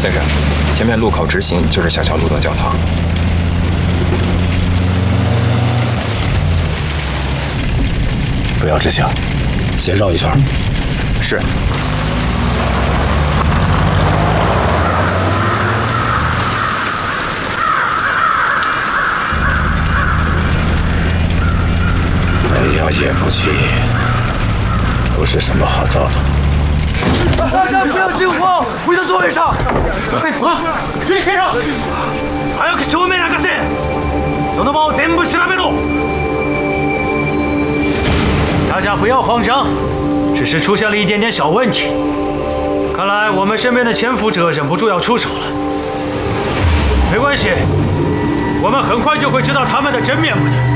先生，前面路口直行就是小桥路的教堂。 不要直行，先绕一圈。 是。 没有也不起，不是什么好兆头。 大家不要惊慌，回到座位上。快走，水里先生，早く正面流せ。その場を全部調べろ。大家不要慌张，只是出现了一点点小问题。看来我们身边的潜伏者忍不住要出手了。没关系，我们很快就会知道他们的真面目的。